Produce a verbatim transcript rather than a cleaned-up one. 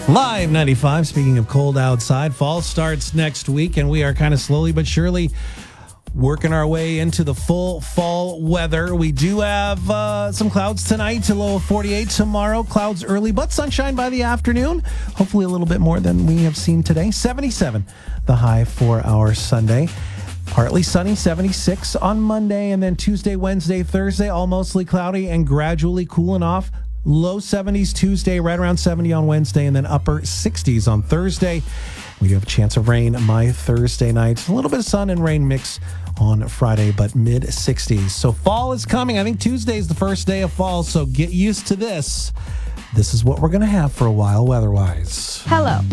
Live ninety-five, speaking of cold outside, fall starts next week, and we are kind of slowly but surely working our way into the full fall weather. We do have uh, some clouds tonight, a low of forty-eight tomorrow. Clouds early, but sunshine by the afternoon. Hopefully a little bit more than we have seen today. seventy-seven, the high for our Sunday. Partly sunny, seventy-six on Monday, and then Tuesday, Wednesday, Thursday, all mostly cloudy and gradually cooling off. Low seventies Tuesday, right around seventy on Wednesday, and then upper sixties on Thursday. We do have a chance of rain my Thursday night. A little bit of sun and rain mix on Friday, but mid sixties. So fall is coming. I think Tuesday is the first day of fall, so get used to this. This is what we're going to have for a while weather-wise. Hello.